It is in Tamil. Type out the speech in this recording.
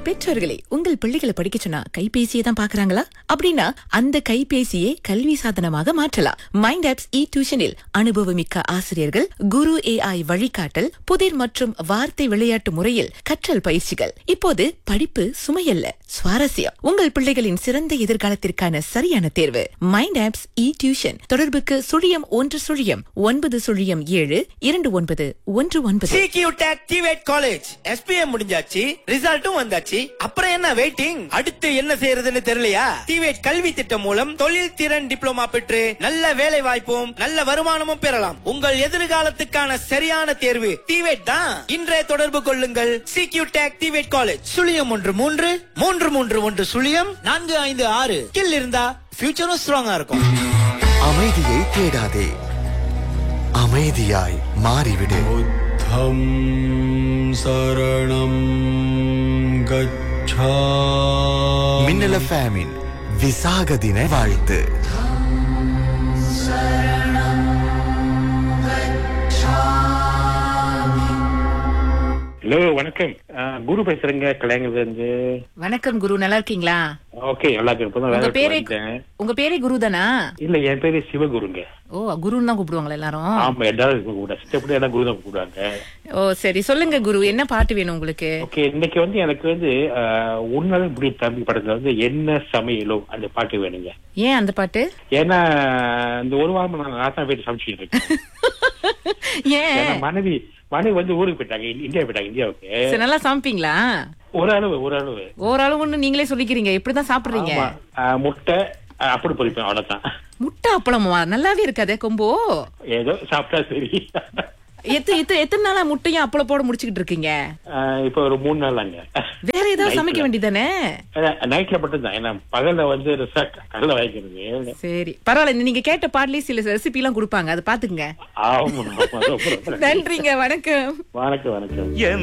பெற்றோர்களே, உங்கள் பிள்ளைகளை படிக்க சொன்னா கைபேசியை தான் பாக்குறாங்களா? அப்படின்னா அந்த கைபேசியை கல்வி சாதனமாக மாற்றலாம். மைண்ட் ஆப்ஸ் இ டியூஷனில் அனுபவமிக்க ஆசிரியர்கள், குரு AI வழிகாட்டல், புதிர் மற்றும் வார்த்தை விளையாட்டு முறையில் கற்றல் பயிற்சிகள். இப்போது படிப்பு சுமையல்ல, சுவாரஸ்யம். உங்கள் பிள்ளைகளின் சிறந்த எதிர்காலத்திற்கான சரியான தேர்வு மைண்ட் ஆப்ஸ் இ டியூஷன். தொடர்புக்கு 0117297119. CQTech TVET காலேஜ் SPM முடிஞ்சாச்சு, ரிசல்ட்டும் வந்தாச்சு. அப்புறம் என்ன வெயிட்டிங்? அடுத்து என்ன செய்யறதுன்னு தெரியலையா? TVET கல்வி திட்டம் மூலம் தொழில் திறன் டிப்ளமா பெற்று நல்ல வேலை வாய்ப்பும் நல்ல வருமானமும் பெறலாம். உங்கள் எதிர்காலத்துக்கான சரியான தேர்வு TVET தான். இன்றைய தொடர்பு கொள்ளுங்கள். CQTech TVET college 01333104556. ஸ்கில் இருந்தா ஃபியூச்சரும் ஸ்ட்ராங்கா இருக்கும். அமைதியை தேடாதே, அமைதியாய் மாறிவிடு. புத்தம் சரணம் கச்சாமி. மின்னல் எஃப்எம்மின் விசாக தின வாழ்த்து. ஹலோ, வணக்கம். குரு பேசுறேங்க, கலைஞர்ல இருந்து. வணக்கம் குரு, நல்லா இருக்கீங்களா? ஓகே, நல்லா இருக்கேன். உங்க பேரே குரு தானா? இல்ல, என் பேரு சிவகுருங்க. ஓ, குருன்னு தான் கூப்பிடுவாங்களா எல்லாரும்? ஆமா, எல்லாரும் சித்தப்படி குரு தான் கூப்பிடுவாங்க. ஓ சரி, சொல்லுங்க குரு, என்ன பாட்டு வேணும் உங்களுக்கு? ஓகே, இன்னைக்கு எனக்கு உன்னால் இப்படி தம்பி படத்துல என்ன சமையலோ அந்த பாட்டு வேணுங்க. ஏன் அந்த பாட்டு? ஏன்னா இந்த ஒரு வாரம் நான் தான் போயிட்டு சமைச்சிட்டு இருக்கேன். ஏன்? மனைவி ஊருக்கு போயிட்டாங்க, இந்தியாவுக்கு. சரி, நல்லா சமைப்பீங்களா? ஓரளவு நீங்களே சொல்லிக்கிறீங்க, எப்படிதான் சாப்பிடுறீங்க? முட்டை அப்படி பொறிப்பேன், அவ்வளவுதான். முட்டை அப்பளமா? நல்லாவே இருக்காதே கொம்போ. ஏதோ சாப்பிட்டா சரி. எத்தனை நாளா முட்டையும் அப்பளம் போட முடிச்சுக்கிட்டு இருக்கீங்க? இப்ப ஒரு 3 நாளாங்க. வேற ஏதாவது சமைக்க வேண்டியதானே? நைட்ல மட்டும் தான், ஏன்னா பகல்ல கடலை வாங்கிக்கிறது. சரி, பரவாயில்ல. நீங்க கேட்ட பாடலே சில ரெசிபி எல்லாம் கொடுப்பாங்க, அதை பாத்துக்குங்க. ஆமா. நன்றிங்க, வணக்கம். வணக்கம்.